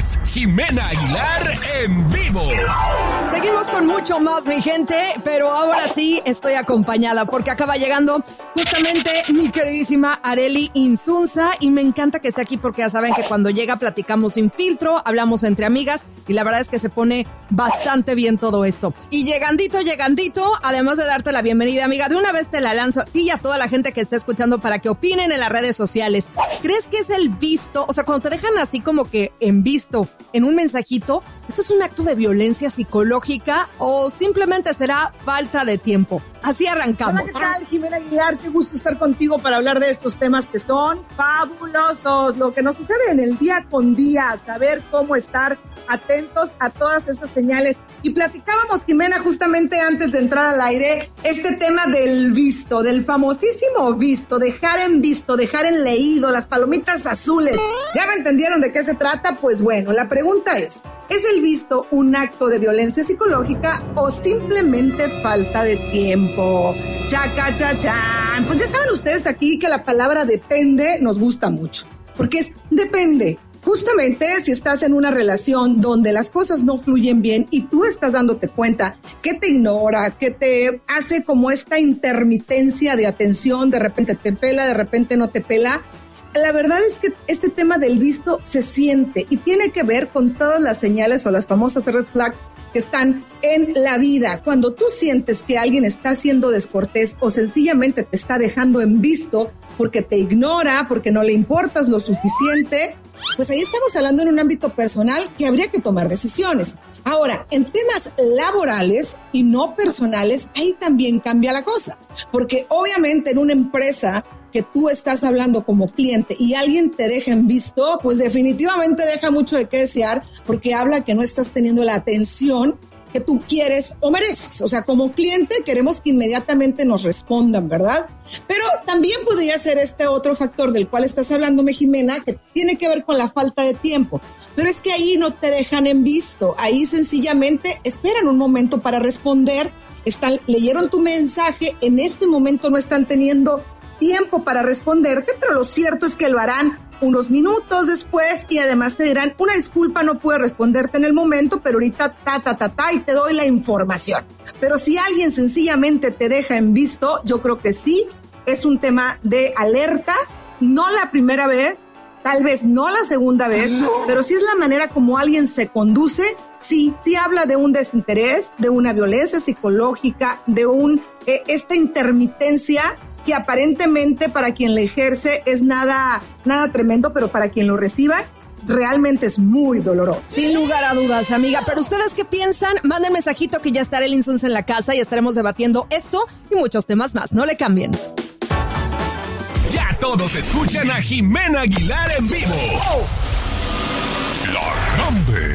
es Jimena Aguilar en vivo. Seguimos con mucho más, mi gente, pero ahora sí estoy acompañada porque acaba llegando justamente mi queridísima Arely Insunza y me encanta que esté aquí porque ya saben que cuando llega platicamos sin filtro, hablamos entre amigas y la verdad es que se pone bastante bien todo esto. Y llegandito, además de darte la bienvenida, amiga, de una vez te la lanzo a ti y a toda la gente que está escuchando para que opinen en las redes sociales. ¿Crees que es el visto? O sea, cuando te dejan así como que en visto, en un mensajito, ¿eso es un acto de violencia psicológica o simplemente será falta de tiempo? Así arrancamos. Hola, ¿qué tal, Jimena Aguilar? Qué gusto estar contigo para hablar de estos temas que son fabulosos. Lo que nos sucede en el día con día, saber cómo estar atentos a todas esas señales. Y platicábamos, Jimena, justamente antes de entrar al aire, este tema del visto, del famosísimo visto, dejar en visto, dejar en leído, las palomitas azules. ¿Ya me entendieron de qué se trata? Pues bueno, la pregunta ¿es el visto un acto de violencia psicológica o simplemente falta de tiempo? Chacachachán. Pues ya saben ustedes aquí que la palabra depende nos gusta mucho, porque es depende. Justamente si estás en una relación donde las cosas no fluyen bien y tú estás dándote cuenta que te ignora, que te hace como esta intermitencia de atención, de repente te pela, de repente no te pela, la verdad es que este tema del visto se siente y tiene que ver con todas las señales o las famosas red flags que están en la vida. Cuando tú sientes que alguien está siendo descortés o sencillamente te está dejando en visto porque te ignora, porque no le importas lo suficiente, pues ahí estamos hablando en un ámbito personal que habría que tomar decisiones. Ahora, en temas laborales y no personales, ahí también cambia la cosa, porque obviamente en una empresa que tú estás hablando como cliente y alguien te deja en visto, pues definitivamente deja mucho de qué desear, porque habla que no estás teniendo la atención que tú quieres o mereces. O sea, como cliente queremos que inmediatamente nos respondan, ¿verdad? Pero también podría ser este otro factor del cual estás hablándome, Jimena, que tiene que ver con la falta de tiempo. Pero es que ahí no te dejan en visto, ahí sencillamente esperan un momento para responder, leyeron tu mensaje, en este momento no están teniendo tiempo para responderte, pero lo cierto es que lo harán unos minutos después y además te dirán, una disculpa, no pude responderte en el momento, pero ahorita y te doy la información. Pero si alguien sencillamente te deja en visto, yo creo que sí, es un tema de alerta, no la primera vez, tal vez no la segunda vez, pero sí es la manera como alguien se conduce, sí habla de un desinterés, de una violencia psicológica, de esta intermitencia que aparentemente para quien le ejerce es nada tremendo, pero para quien lo reciba realmente es muy doloroso. Sin lugar a dudas, amiga. Pero ¿ustedes qué piensan? Manden mensajito que ya estará el Insunza en la casa y estaremos debatiendo esto y muchos temas más. No le cambien. Ya todos escuchan a Jimena Aguilar en vivo. La Campes.